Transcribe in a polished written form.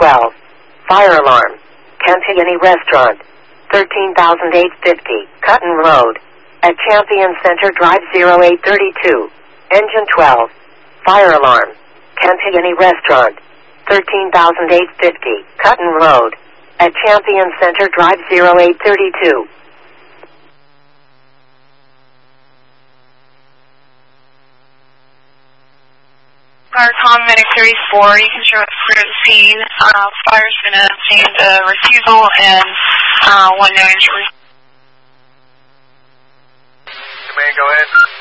12. Fire alarm. Cantigny Restaurant. 13,850. Cutton Road. At Champion Center Drive 0832. Engine 12. Fire alarm. Cantigny Restaurant. 13,850. Cutton Road. At Champion Center Drive 0832. Fire Tom Medic 34, you can show up to the scene. Fire's been obtained a refusal and one no injury. Command, go ahead.